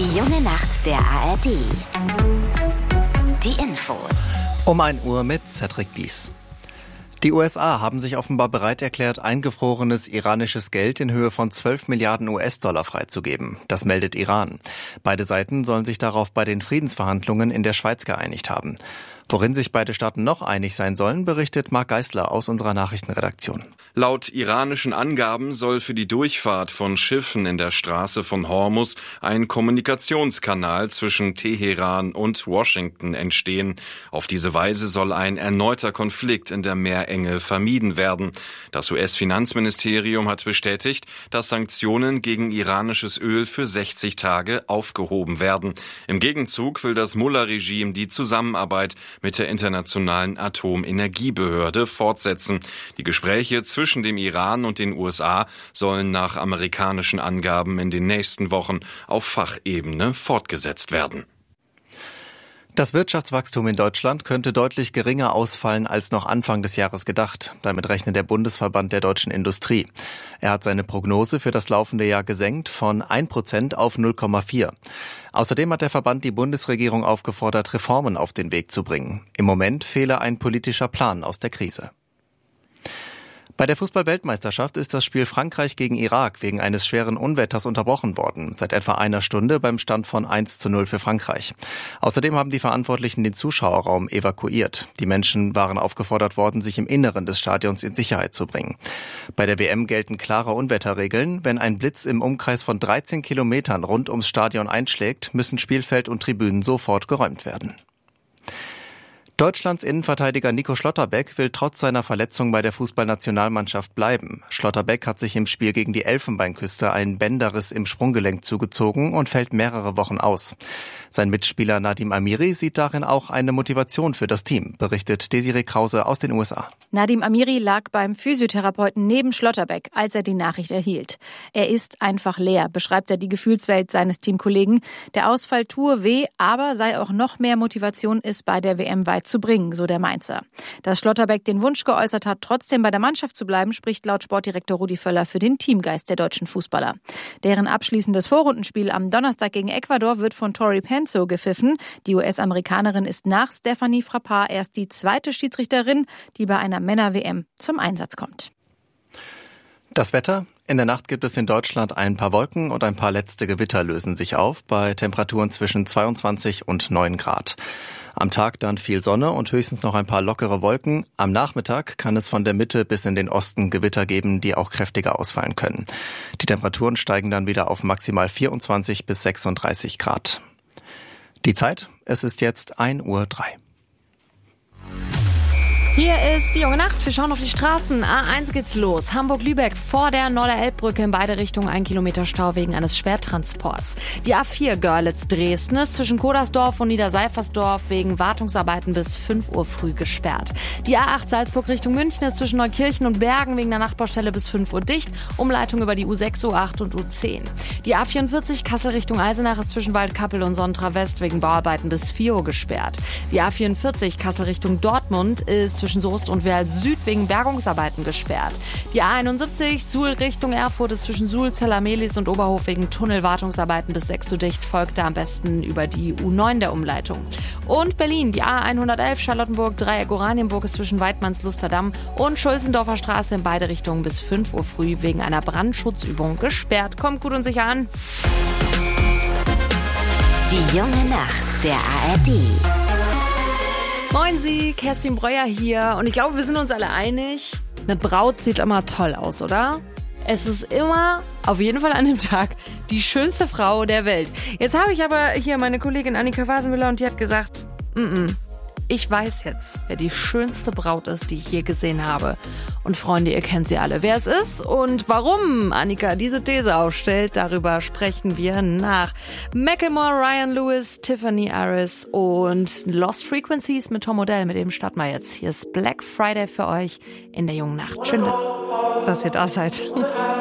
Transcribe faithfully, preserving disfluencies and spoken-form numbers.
Die junge Nacht der A R D. Die Infos. Um ein Uhr mit Cedric Bies. Die U S A haben sich offenbar bereit erklärt, eingefrorenes iranisches Geld in Höhe von zwölf Milliarden U S-Dollar freizugeben. Das meldet Iran. Beide Seiten sollen sich darauf bei den Friedensverhandlungen in der Schweiz geeinigt haben. Worin sich beide Staaten noch einig sein sollen, berichtet Marc Geisler aus unserer Nachrichtenredaktion. Laut iranischen Angaben soll für die Durchfahrt von Schiffen in der Straße von Hormuz ein Kommunikationskanal zwischen Teheran und Washington entstehen. Auf diese Weise soll ein erneuter Konflikt in der Meerenge vermieden werden. Das U S-Finanzministerium hat bestätigt, dass Sanktionen gegen iranisches Öl für sechzig Tage aufgehoben werden. Im Gegenzug will das Mullah-Regime die Zusammenarbeit mit der Internationalen Atomenergiebehörde fortsetzen. Die Gespräche zwischen dem Iran und den U S A sollen nach amerikanischen Angaben in den nächsten Wochen auf Fachebene fortgesetzt werden. Das Wirtschaftswachstum in Deutschland könnte deutlich geringer ausfallen als noch Anfang des Jahres gedacht. Damit rechnet der Bundesverband der deutschen Industrie. Er hat seine Prognose für das laufende Jahr gesenkt von ein Prozent auf null Komma vier. Außerdem hat der Verband die Bundesregierung aufgefordert, Reformen auf den Weg zu bringen. Im Moment fehle ein politischer Plan aus der Krise. Bei der Fußball-Weltmeisterschaft ist das Spiel Frankreich gegen Irak wegen eines schweren Unwetters unterbrochen worden. Seit etwa einer Stunde beim Stand von eins zu null für Frankreich. Außerdem haben die Verantwortlichen den Zuschauerraum evakuiert. Die Menschen waren aufgefordert worden, sich im Inneren des Stadions in Sicherheit zu bringen. Bei der W M gelten klare Unwetterregeln. Wenn ein Blitz im Umkreis von dreizehn Kilometern rund ums Stadion einschlägt, müssen Spielfeld und Tribünen sofort geräumt werden. Deutschlands Innenverteidiger Nico Schlotterbeck will trotz seiner Verletzung bei der Fußballnationalmannschaft bleiben. Schlotterbeck hat sich im Spiel gegen die Elfenbeinküste einen Bänderriss im Sprunggelenk zugezogen und fällt mehrere Wochen aus. Sein Mitspieler Nadim Amiri sieht darin auch eine Motivation für das Team, berichtet Desiree Krause aus den U S A. Nadim Amiri lag beim Physiotherapeuten neben Schlotterbeck, als er die Nachricht erhielt. Er ist einfach leer, beschreibt er die Gefühlswelt seines Teamkollegen. Der Ausfall tue weh, aber sei auch noch mehr Motivation, es bei der W M weit zu bringen, so der Mainzer. Dass Schlotterbeck den Wunsch geäußert hat, trotzdem bei der Mannschaft zu bleiben, spricht laut Sportdirektor Rudi Völler für den Teamgeist der deutschen Fußballer. Deren abschließendes Vorrundenspiel am Donnerstag gegen Ecuador wird von Tori Penso gepfiffen. Die U S-Amerikanerin ist nach Stephanie Frappart erst die zweite Schiedsrichterin, die bei einer Männer-W M zum Einsatz kommt. Das Wetter? In der Nacht gibt es in Deutschland ein paar Wolken und ein paar letzte Gewitter lösen sich auf bei Temperaturen zwischen zweiundzwanzig und neun Grad. Am Tag dann viel Sonne und höchstens noch ein paar lockere Wolken. Am Nachmittag kann es von der Mitte bis in den Osten Gewitter geben, die auch kräftiger ausfallen können. Die Temperaturen steigen dann wieder auf maximal vierundzwanzig bis sechsunddreißig Grad. Die Zeit? Es ist jetzt ein Uhr drei. Hier ist die junge Nacht. Wir schauen auf die Straßen. A eins geht's los. Hamburg-Lübeck vor der Norderelbbrücke in beide Richtungen ein Kilometer Stau wegen eines Schwertransports. Die A vier Görlitz-Dresden ist zwischen Kodersdorf und Niederseifersdorf wegen Wartungsarbeiten bis fünf Uhr früh gesperrt. Die A acht Salzburg Richtung München ist zwischen Neukirchen und Bergen wegen der Nachbaustelle bis fünf Uhr dicht. Umleitung über die U sechs, U acht und U zehn. Die A vierundvierzig Kassel Richtung Eisenach ist zwischen Waldkappel und Sontra West wegen Bauarbeiten bis vier Uhr gesperrt. Die A vierundvierzig Kassel Richtung Dortmund ist zwischen Soest und Werl Süd wegen Bergungsarbeiten gesperrt. Die A einundsiebzig Suhl Richtung Erfurt ist zwischen Suhl, Zeller-Mehlis und Oberhof wegen Tunnelwartungsarbeiten bis sechs Uhr dicht, folgt da am besten über die U neun der Umleitung. Und Berlin, die A hundertelf Charlottenburg, Dreieck Oranienburg ist zwischen Weidmanns-Lusterdamm und Schulzendorfer Straße in beide Richtungen bis fünf Uhr früh wegen einer Brandschutzübung gesperrt. Kommt gut und sicher an. Die junge Nacht der A R D. Moin Sie, Kerstin Breuer hier und ich glaube, wir sind uns alle einig, eine Braut sieht immer toll aus, oder? Es ist immer, auf jeden Fall an dem Tag, die schönste Frau der Welt. Jetzt habe ich aber hier meine Kollegin Annika Wasenmüller und die hat gesagt, mm-mm, ich weiß jetzt, wer die schönste Braut ist, die ich je gesehen habe. Und Freunde, ihr kennt sie alle. Wer es ist und warum Annika diese These aufstellt, darüber sprechen wir nach Macklemore, Ryan Lewis, Tiffany Harris und Lost Frequencies mit Tom Odell. Mit dem starten wir jetzt. Hier ist Black Friday für euch in der jungen Nacht. Schön, dass ihr da seid.